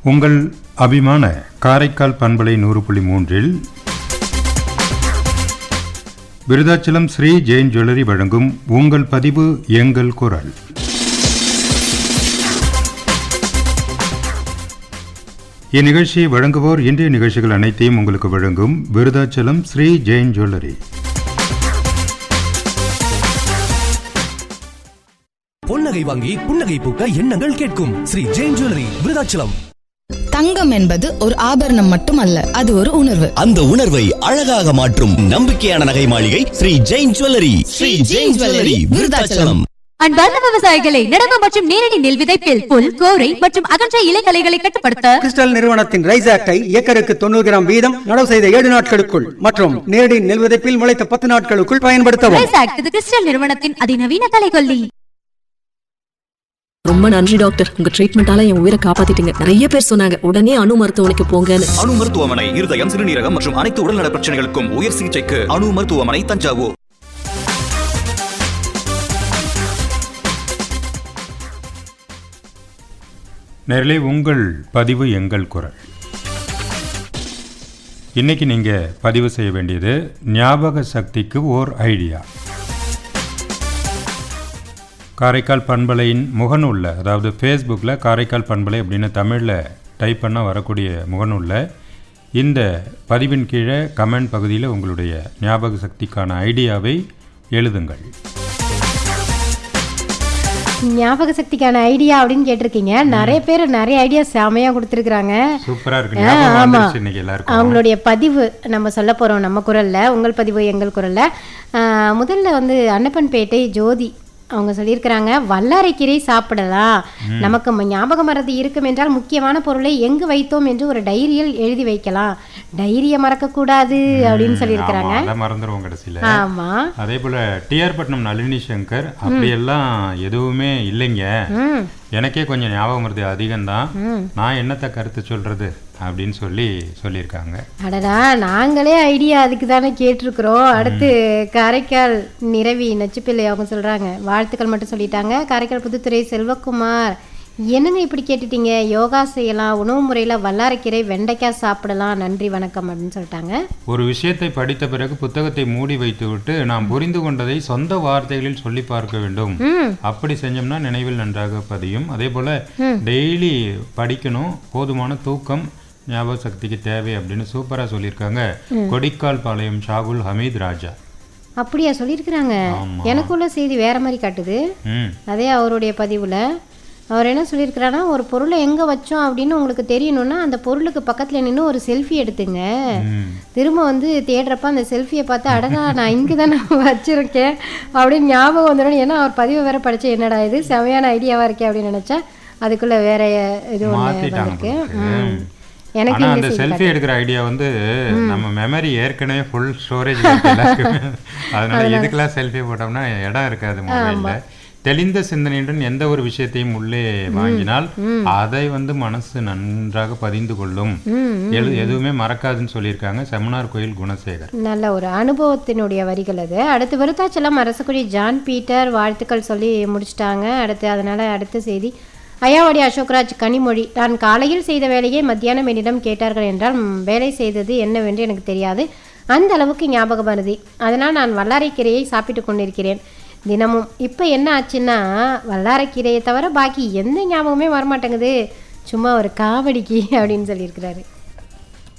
உங்கள் அபிமான காரைக்கால் பண்பலை 100.3 விருதாச்சலம் ஸ்ரீ ஜெயின் ஜுவல்லரி வழங்கும் உங்கள் பதிவு எங்கள் குரல். இந்நிகழ்ச்சியை வழங்குவோர் இன்றைய நிகழ்ச்சிகள் அனைத்தையும் உங்களுக்கு வழங்கும் விருதாச்சலம் ஸ்ரீ ஜெயின் ஜுவல்லரி. பொன்னகை வாங்கி புன்னகை பூக்க எண்ணங்கள் கேட்கும் ஸ்ரீ ஜெயின் ஜுவல்லரி விருதாச்சலம். தங்கம் என்பது ஒரு ஆபரணம் மட்டுமல்ல, அது ஒரு உணர்வு. அந்த உணர்வை அழகாக மாற்றும் நம்பிக்கையான நகை மாளிகை ஸ்ரீ ஜெயின் ஜுவல்லரி. ஸ்ரீ ஜெயின் ஜுவல்லரி விருதாச்சலம். அன்பார்ந்த விவசாயிகளை, நடவு மற்றும் நேரடி நெல் விதைப்பில் புல், கோரை மற்றும் அகன்ற இலைகளைகளை கட்டுப்படுத்த கிறிஸ்டல் நிறுவனத்தின் ரைஸ் ஆக்டை ஏக்கருக்கு 90 கிராம் வீதம் நடவு செய்த 7 நாட்களுக்குள் மற்றும் நேரடி நெல் விதைப்பில் முளைத்த 10 நாட்களுக்குள் பயன்படுத்தவும். ரைஸ் ஆக்ட் இது கிறிஸ்டல் நிறுவனத்தின் அதிநவீன கலைகொல்லி. ரொம்ப நன்றி டாக்டர், உங்க ட்ரீட்மெண்டால என் உயிரை காப்பாத்திட்டீங்க. நிறைய பேர் சொன்னாங்க உடனே அணு மருத்துவமனைக்கு போங்கன்னு. அணு மருத்துவமனை இருதயம், சிறுநீரகம் மற்றும் அனைத்து உடல்நல பிரச்சனைகளுக்கும் உயர் சிகிச்சைக்கு அணு மருத்துவமனை, தஞ்சாவூர். நேரிலே உங்கள் பதிவு எங்கள் குரல். இன்னைக்கு நீங்க பதிவு செய்ய வேண்டியது ஞாபக சக்திக்கு ஓர் ஐடியா. காரைக்கால் பண்பலையின் முகநூலில், அதாவது ஃபேஸ்புக்கில் காரைக்கால் பண்பலை அப்படின்னு தமிழில் டைப் பண்ணால் வரக்கூடிய முகநூலில் இந்த பதிவின் கீழே கமெண்ட் பகுதியில் உங்களுடைய ஞாபக சக்திக்கான ஐடியாவை எழுதுங்கள். ஞாபக சக்திக்கான ஐடியா அப்படின்னு கேட்டிருக்கீங்க. நிறைய பேர் நிறைய ஐடியா செமையாக கொடுத்துருக்குறாங்க. சூப்பராக இருக்கு. ஆமாம், இன்னைக்கு எல்லாருக்கும் அவங்களுடைய பதிவு நம்ம சொல்ல போகிறோம் நம்ம குரலில், உங்கள் பதிவு எங்கள் குரலில். முதல்ல வந்து அன்னப்பன்பேட்டை ஜோதி அவங்க சொல்லியிருக்கிறாங்க, வல்லாரைக்கீரை சாப்பிடலாம், நமக்கு ஞாபக மறதி இருக்கும் என்றால் முக்கியமான பொருளை எங்கு வைத்தோம் என்று ஒரு டைரியில் எழுதி வைக்கலாம், டைரியை மறக்கக்கூடாது அப்படின்னு சொல்லியிருக்கிறாங்க. மறந்துடுவோம் கடைசியில். ஆமா, அதே போல டிஆர் பட்னம் நளினி சங்கர் அப்படியெல்லாம் எதுவுமே இல்லைங்க, எனக்கே கொஞ்சம் ஞாபக மறதி அதிகம்தான், நான் என்னத்தை கருத்து சொல்றது அப்படின்னு சொல்லியிருக்காங்க. அடடா, நாங்களே ஐடியா அதுக்கு தானே கேட்டிருக்கிறோம். அடுத்து காரைக்கால் நிரவி நச்சுப்பிள்ளை அவங்க சொல்றாங்க, வாழ்த்துக்கள் மட்டும் சொல்லிட்டாங்க. காரைக்கால் புதுத்துறை செல்வகுமார், என்னங்க இப்படி கேட்டுட்டீங்க, யோகா செய்யலாம், உணவு முறையில் வல்லாரைக்கீரை வெண்டைக்காய் சாப்பிடலாம், நன்றி வணக்கம் அப்படின்னு சொல்லிட்டாங்க. ஒரு விஷயத்தை படித்த பிறகு புத்தகத்தை மூடி வைத்து விட்டு நாம் புரிந்து கொண்டதை சொந்த வார்த்தைகளில் சொல்லி பார்க்க வேண்டும். அப்படி செஞ்சோம்னா நினைவில் நன்றாக பதியும். அதே போல டெய்லி படிக்கணும், போதுமான தூக்கம் ஞாபக சக்திக்கு தேவை அப்படின்னு சூப்பரா சொல்லியிருக்காங்க. கொடிக்கால் பாளையம் ஷாகுல் ஹமீத் ராஜா. அப்படியா சொல்லியிருக்கிறாங்க? எனக்குள்ள செய்தி வேற மாதிரி காட்டுது. அதே அவருடைய பதிவுல அவர் என்ன சொல்லியிருக்கிறாருன்னா, ஒரு பொருளை எங்கே வச்சோம் அப்படின்னு உங்களுக்கு தெரியணும்னா அந்த பொருளுக்கு பக்கத்தில் நின்று ஒரு செல்ஃபி எடுத்துங்க, திரும்ப வந்து தேடுறப்ப அந்த செல்ஃபியை பார்த்து அடடா நான் இங்கே தான் நான் வச்சுருக்கேன் அப்படின்னு ஞாபகம் வந்துடும். ஏன்னா அவர் பதிவை வேற படித்தேன், என்னடா இது செமையான ஐடியாவாக இருக்கே அப்படின்னு நினச்சா அதுக்குள்ளே வேற இது ஒன்று இருக்கு. எனக்கு அந்த செல்ஃபி எடுக்கிற ஐடியா வந்து நம்ம மெமரி ஏற்கனவே ஃபுல் ஸ்டோரேஜ், அதனால இதுக்கெல்லாம் செல்ஃபி போட்டோம்னா இடம் இருக்காது மொபைல்ல. தெளிந்த சிந்தனையுடன் எந்த ஒரு விஷயத்தையும் உள்ளே வாங்கினால் அதை வந்து மனசு நன்றாக பதிந்து கொள்ளும், எதுவுமே மறக்காதுன்னு சொல்லியிருக்காங்க. செமனார் கோயில் குணசேகர். நல்ல ஒரு அனுபவத்தினுடைய வரிகள் அது. அடுத்து விருத்தாச்சலம் அரசக்குடி ஜான் பீட்டர் வாழ்த்துக்கள் சொல்லி முடிச்சிட்டாங்க. அடுத்த செய்தி ஐயாவாடி அசோக்ராஜ் கனிமொழி, நான் காலையில் செய்த வேலையை மத்தியானம் என்னிடம் கேட்டார்கள் என்றால் வேலை செய்தது என்னவென்று எனக்கு தெரியாது, அந்த அளவுக்கு ஞாபகம் வருது, அதனால் நான் வல்லாரைக்கீரையை சாப்பிட்டு கொண்டிருக்கிறேன் தினமும். இப்போ என்ன ஆச்சுன்னா வல்லாரைக்கீரையை தவிர பாக்கி எந்த ஞாபகமே வரமாட்டேங்குது, சும்மா ஒரு காவடிக்கு அப்படின்னு சொல்லியிருக்கிறாரு.